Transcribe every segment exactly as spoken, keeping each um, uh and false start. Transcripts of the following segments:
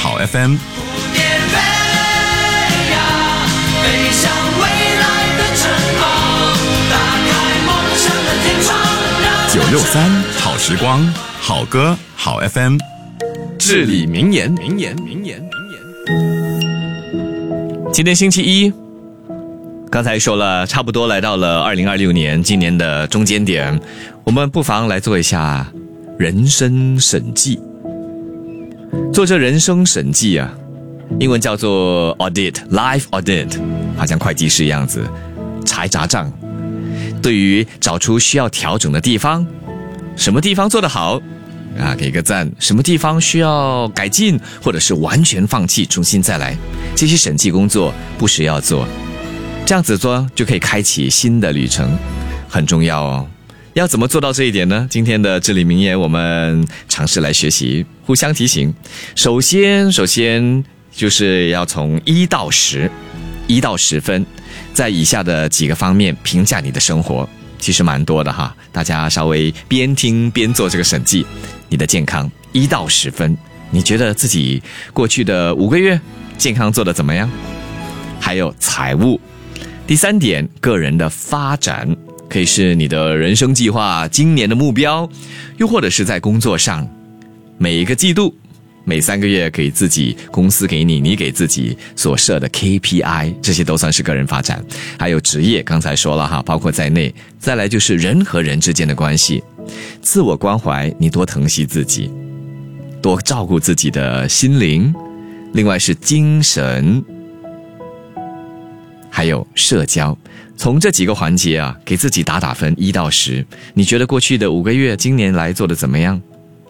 好 F M。九六三好时光，好歌好 F M。至理名言，名言，名言，名言。 今天星期一，刚才说了，差不多来到了二零二六年，今年的中间点，我们不妨来做一下人生审计。做这人生审计啊，英文叫做 audit， life audit， 好像会计师一样子，查一查账。对于找出需要调整的地方，什么地方做得好啊，给个赞；什么地方需要改进，或者是完全放弃，重新再来，这些审计工作不时要做。这样子做就可以开启新的旅程，很重要哦。要怎么做到这一点呢？今天的至理名言，我们尝试来学习，互相提醒。首先，首先就是要从一到十，一到十分，在以下的几个方面评价你的生活，其实蛮多的哈。大家稍微边听边做这个审计。你的健康一到十分，你觉得自己过去的五个月健康做得怎么样？还有财务。第三点，个人的发展，可以是你的人生计划、今年的目标，又或者是在工作上，每一个季度、每三个月给自己，公司给你，你给自己所设的 K P I， 这些都算是个人发展。还有职业，刚才说了哈，包括在内。再来就是人和人之间的关系，自我关怀，你多疼惜自己，多照顾自己的心灵。另外是精神，还有社交。从这几个环节啊，给自己打打分，一到十，你觉得过去的五个月、今年来做的怎么样？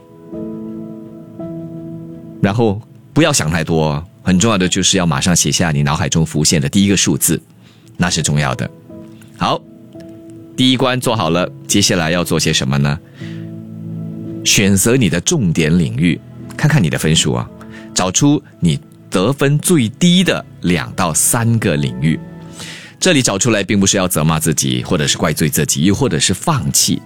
然后不要想太多，很重要的就是要马上写下你脑海中浮现的第一个数字，那是重要的。好，第一关做好了，接下来要做些什么呢？选择你的重点领域，看看你的分数啊，找出你得分最低的两到三个领域。这里找出来并不是要责骂自己，或者是怪罪自己，又或者是放弃。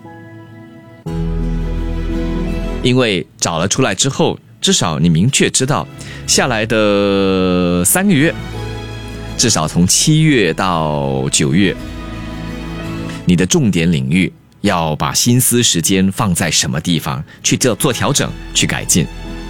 因为找了出来之后，至少你明确知道下来的三个月，至少从七月到九月，你的重点领域要把心思时间放在什么地方，去做做调整，去改进。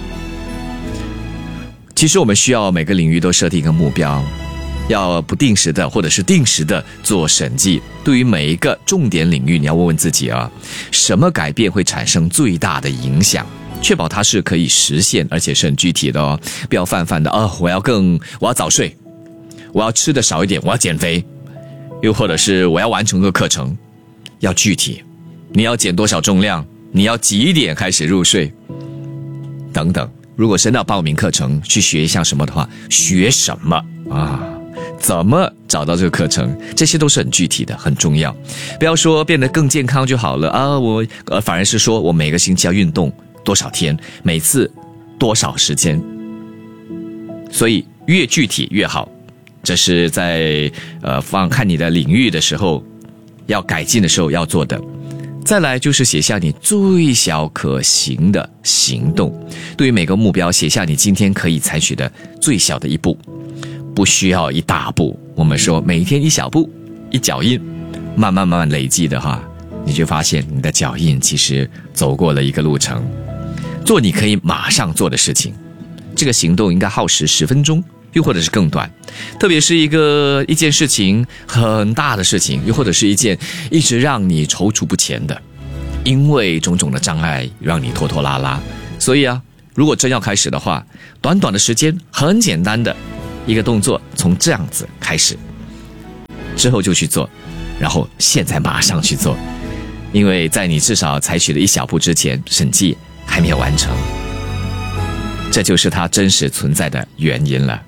其实我们需要每个领域都设定一个目标，要不定时的或者是定时的做审计。对于每一个重点领域，你要问问自己啊，什么改变会产生最大的影响，确保它是可以实现，而且是很具体的哦。不要泛泛的哦，我要更我要早睡，我要吃的少一点，我要减肥，又或者是我要完成个课程，要具体，你要减多少重量，你要几点开始入睡等等。如果真的要报名课程去学一项什么的话，学什么啊？怎么找到这个课程？这些都是很具体的，很重要。不要说变得更健康就好了啊，我呃反而是说我每个星期要运动多少天，每次多少时间。所以越具体越好。这是在呃放看你的领域的时候，要改进的时候要做的。再来就是写下你最小可行的行动，对于每个目标写下你今天可以采取的最小的一步，不需要一大步。我们说每天一小步，一脚印，慢慢慢慢累积的话，你就发现你的脚印其实走过了一个路程。做你可以马上做的事情，这个行动应该耗时十分钟，又或者是更短。特别是一个一件事情很大的事情，又或者是一件一直让你踌躇不前的，因为种种的障碍让你拖拖拉拉。所以啊，如果真要开始的话，短短的时间，很简单的一个动作，从这样子开始，之后就去做，然后现在马上去做。因为在你至少采取了一小步之前，审计还没有完成，这就是它真实存在的原因了。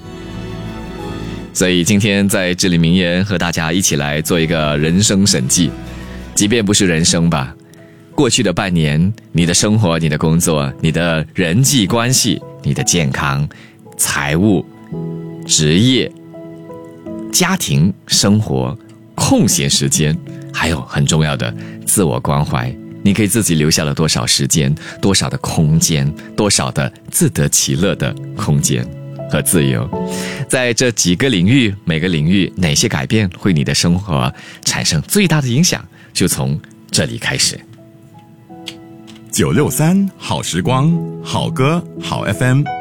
所以今天在至理名言和大家一起来做一个人生审计，即便不是人生吧，过去的半年，你的生活、你的工作、你的人际关系、你的健康、财务、职业、家庭生活、空闲时间，还有很重要的自我关怀， 你给自己留下了多少时间，多少的空间，多少的自得其乐的空间和自由。在这几个领域，每个领域哪些改变会你的生活产生最大的影响，就从这里开始。 九六三好时光，好歌好 F M。